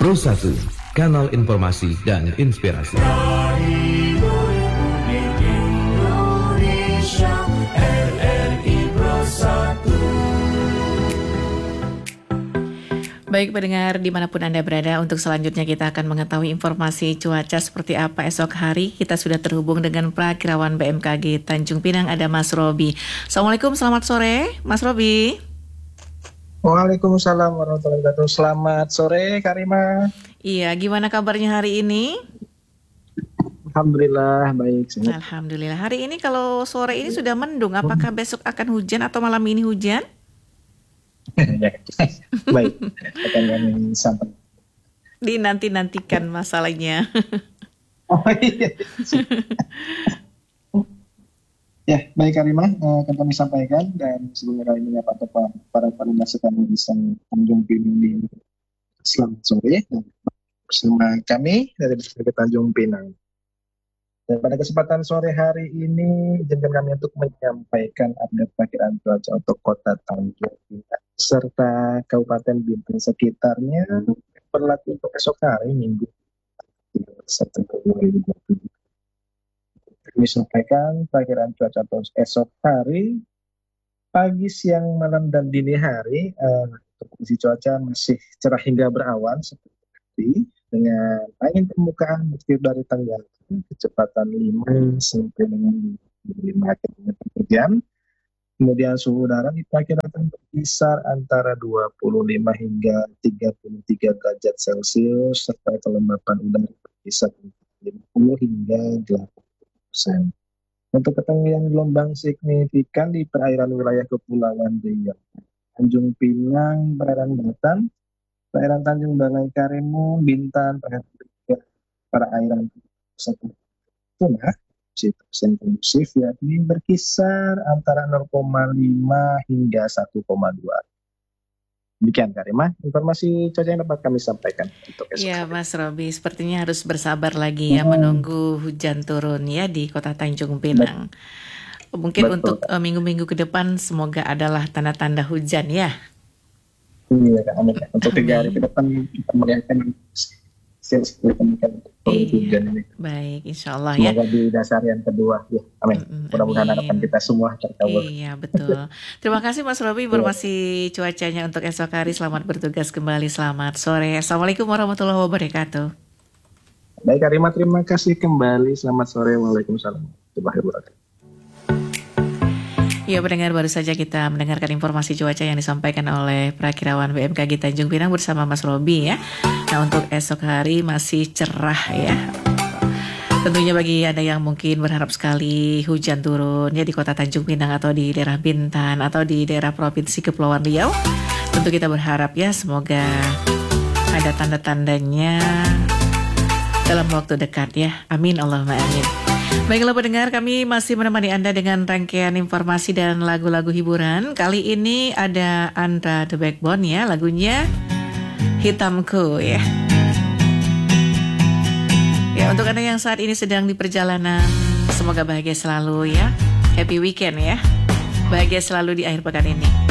Pro 1, kanal informasi dan inspirasi. Radio Republik Indonesia, RRI Pro 1. Baik pendengar dimanapun Anda berada, untuk selanjutnya kita akan mengetahui informasi cuaca seperti apa esok hari. Kita sudah terhubung dengan Prakirawan BMKG Tanjung Pinang, ada Mas Robi. Assalamualaikum, selamat sore Mas Robi. Waalaikumsalam warahmatullahi wabarakatuh. Selamat sore Karima. Iya, gimana kabarnya hari ini? Alhamdulillah baik. Alhamdulillah. Hari ini kalau sore ini sudah mendung, apakah besok akan hujan atau malam ini hujan? Baik, akan kami sampaikan. Dinanti-nantikan masalahnya. Oh iya. Ya, baik Karima, akan kami sampaikan dan sebelumnya kami menyapa para pendengar kami di Tanjung Pinang di selamat sore dan bersama kami dari BMKG Tanjung Pinang. Dan pada kesempatan sore hari ini, izinkan kami untuk menyampaikan update perkiraan cuaca untuk Kota Tanjung Pinang serta Kabupaten Bintan sekitarnya berlaku untuk esok hari Minggu 3 September 2020. Kami sampaikan perkiraan cuaca untuk esok hari, pagi, siang, malam, dan dini hari. Untuk kondisi cuaca masih cerah hingga berawan seperti tadi, dengan angin permukaan bertiup dari tenggara kecepatan 5 sampai dengan 5 km per jam. Kemudian suhu udara diperkirakan berkisar antara 25 hingga 33 derajat Celcius, serta kelembapan udara berkisar 50 hingga 80%. Untuk ketinggian gelombang signifikan di perairan wilayah Kepulauan Riau, Tanjung Pinang, perairan Batam, perairan Tanjung Balai Karimun, Bintan, perairan Tuna, situasi kondusif yakni berkisar antara 0,5 hingga 1,2. Demikian Karima, informasi cuaca yang dapat kami sampaikan untuk esok Ya hari. Mas Robi, sepertinya harus bersabar lagi ya menunggu hujan turun ya di Kota Tanjung Pinang. Mungkin Betul. untuk minggu-minggu ke depan semoga adalah tanda-tanda hujan ya. Iya, amin. Untuk 3 hari ke depan kita melihatkan kemungkinan hujan ini. Baik, insya Allah ya. Semoga di dasar yang kedua, ya. Amin. Mudah-mudahan Amin. harapan kita semua terkabul. Iya, betul. Terima kasih Mas Robi informasi cuacanya untuk esok hari. Selamat bertugas kembali, selamat sore. Assalamualaikum warahmatullahi wabarakatuh. Baik Karima, terima kasih kembali. Selamat sore. Waalaikumsalam warahmatullahi wabarakatuh. Ya, pendengar, baru saja kita mendengarkan informasi cuaca yang disampaikan oleh Prakirawan BMKG Tanjung Pinang bersama Mas Robi ya. Nah, untuk esok hari masih cerah ya. Tentunya bagi Anda yang mungkin berharap sekali hujan turun ya di Kota Tanjung Pinang atau di daerah Bintan atau di daerah Provinsi Kepulauan Riau, tentu kita berharap ya semoga ada tanda-tandanya dalam waktu dekat ya. Amin, Allahumma amin. Baiklah pendengar, kami masih menemani Anda dengan rangkaian informasi dan lagu-lagu hiburan. Kali ini ada Andra The Backbone ya, lagunya Hitamku ya. Ya, untuk Anda yang saat ini sedang di perjalanan, semoga bahagia selalu ya. Happy weekend ya. Bahagia selalu di akhir pekan ini.